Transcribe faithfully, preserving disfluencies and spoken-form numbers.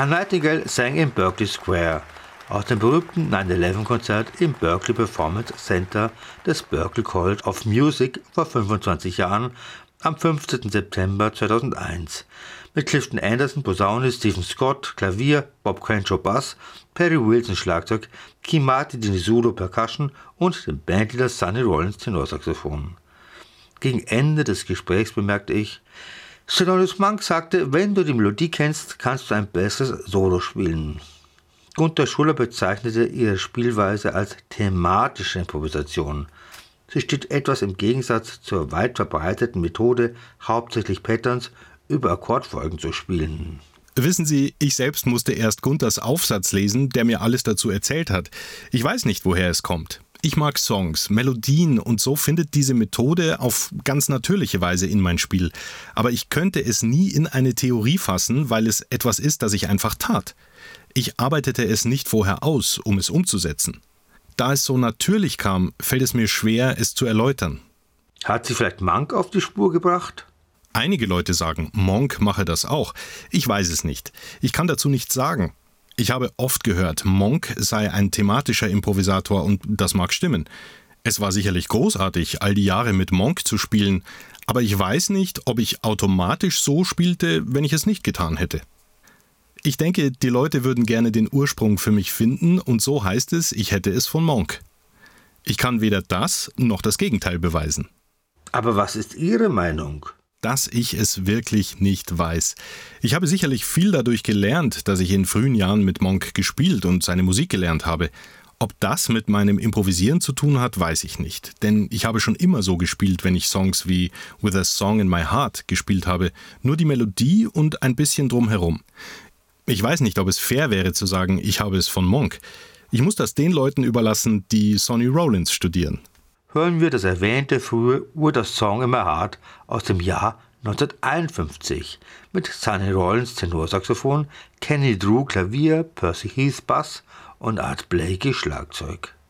Nightingale sang im Berkeley Square aus dem berühmten nine eleven Konzert im Berkeley Performance Center des Berklee College of Music vor fünfundzwanzig Jahren am fünfzehnten September zweitausendeins mit Clifton Anderson Posaune, Stephen Scott Klavier, Bob Crenshaw Bass, Perry Wilson Schlagzeug, Kimati Dinizulu Percussion und dem Bandleader Sonny Rollins Tenorsaxophon. Gegen Ende des Gesprächs bemerkte ich: Thelonious Monk sagte, wenn du die Melodie kennst, kannst du ein besseres Solo spielen. Gunther Schuller bezeichnete ihre Spielweise als thematische Improvisation. Sie steht etwas im Gegensatz zur weit verbreiteten Methode, hauptsächlich Patterns über Akkordfolgen zu spielen. Wissen Sie, ich selbst musste erst Gunthers Aufsatz lesen, der mir alles dazu erzählt hat. Ich weiß nicht, woher es kommt. Ich mag Songs, Melodien und so findet diese Methode auf ganz natürliche Weise in mein Spiel. Aber ich könnte es nie in eine Theorie fassen, weil es etwas ist, das ich einfach tat. Ich arbeitete es nicht vorher aus, um es umzusetzen. Da es so natürlich kam, fällt es mir schwer, es zu erläutern. Hat Sie vielleicht Monk auf die Spur gebracht? Einige Leute sagen, Monk mache das auch. Ich weiß es nicht. Ich kann dazu nichts sagen. Ich habe oft gehört, Monk sei ein thematischer Improvisator und das mag stimmen. Es war sicherlich großartig, all die Jahre mit Monk zu spielen, aber ich weiß nicht, ob ich automatisch so spielte, wenn ich es nicht getan hätte. Ich denke, die Leute würden gerne den Ursprung für mich finden und so heißt es, ich hätte es von Monk. Ich kann weder das noch das Gegenteil beweisen. Aber was ist Ihre Meinung? Dass ich es wirklich nicht weiß. Ich habe sicherlich viel dadurch gelernt, dass ich in frühen Jahren mit Monk gespielt und seine Musik gelernt habe. Ob das mit meinem Improvisieren zu tun hat, weiß ich nicht. Denn ich habe schon immer so gespielt, wenn ich Songs wie With a Song in My Heart gespielt habe. Nur die Melodie und ein bisschen drumherum. Ich weiß nicht, ob es fair wäre zu sagen, ich habe es von Monk. Ich muss das den Leuten überlassen, die Sonny Rollins studieren. Hören wir das erwähnte frühe With a Song in My Heart aus dem Jahr neunzehnhunderteinundfünfzig mit Sonny Rollins Tenorsaxophon, Kenny Drew Klavier, Percy Heath Bass und Art Blakey Schlagzeug.